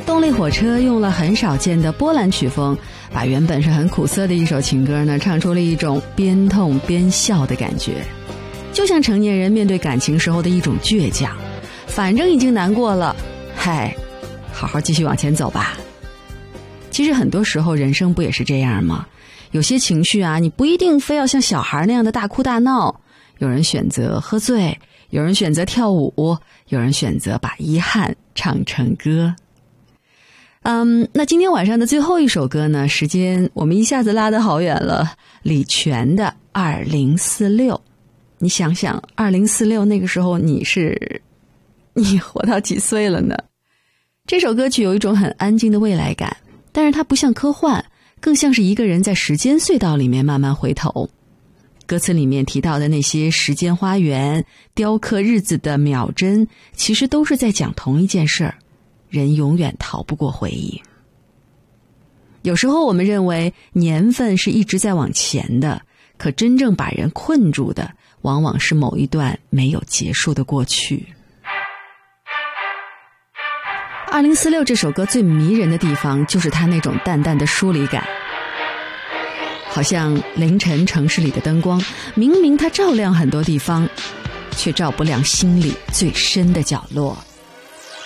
动力火车用了很少见的波兰曲风，把原本是很苦涩的一首情歌呢，唱出了一种边痛边笑的感觉，就像成年人面对感情时候的一种倔强。反正已经难过了，嗨，好好继续往前走吧。其实很多时候人生不也是这样吗？有些情绪啊，你不一定非要像小孩那样的大哭大闹，有人选择喝醉，有人选择跳舞，有人选择把遗憾唱成歌。那今天晚上的最后一首歌呢，时间我们一下子拉得好远了，李泉的2046。你想想2046那个时候你活到几岁了呢？这首歌曲有一种很安静的未来感，但是它不像科幻，更像是一个人在时间隧道里面慢慢回头。歌词里面提到的那些时间花园、雕刻日子的秒针，其实都是在讲同一件事儿，人永远逃不过回忆。有时候我们认为年份是一直在往前的，可真正把人困住的，往往是某一段没有结束的过去。2046这首歌最迷人的地方，就是它那种淡淡的疏离感，好像凌晨城市里的灯光，明明它照亮很多地方，却照不亮心里最深的角落。